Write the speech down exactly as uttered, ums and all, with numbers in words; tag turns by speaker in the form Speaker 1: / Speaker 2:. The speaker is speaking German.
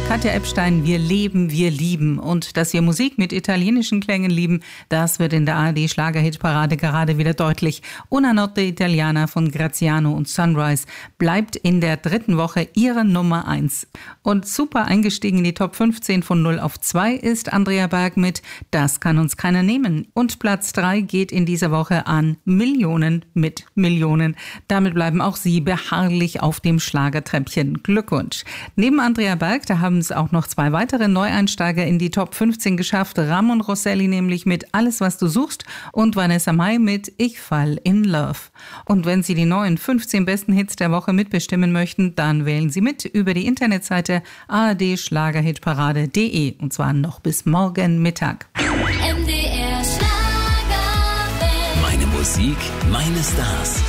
Speaker 1: Katja Epstein, wir leben, wir lieben. Und dass wir Musik mit italienischen Klängen lieben, das wird in der A R D-Schlagerhitparade gerade wieder deutlich. Una Notte Italiana von Graziano und Sunrise bleibt in der dritten Woche ihre Nummer eins. Und super eingestiegen in die Top fünfzehn von null auf zwei ist Andrea Berg mit Das kann uns keiner nehmen. Und Platz drei geht in dieser Woche an Millionen mit Millionen. Damit bleiben auch sie beharrlich auf dem Schlagertreppchen. Glückwunsch. Neben Andrea Berg, da haben es auch noch zwei weitere Neueinsteiger in die Top fünfzehn geschafft. Ramon Rosselli nämlich mit Alles, was du suchst und Vanessa Mai mit Ich fall in Love. Und wenn Sie die neuen fünfzehn besten Hits der Woche mitbestimmen möchten, dann wählen Sie mit über die Internetseite a r d schlagerhitparade punkt d e und zwar noch bis morgen Mittag.
Speaker 2: M D R Schlager.
Speaker 3: Meine Musik, meine Stars.